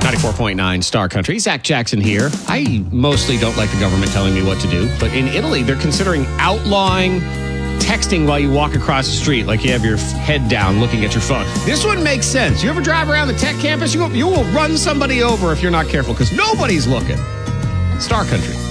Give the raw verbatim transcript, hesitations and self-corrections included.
ninety-four point nine Star Country. Zach Jackson here. I mostly don't like the government telling me what to do, but in Italy, they're considering outlawing texting while you walk across the street, like you have your head down looking at your phone. This one makes sense. You ever drive around the tech campus? You will, you will run somebody over if you're not careful because nobody's looking. Star Country.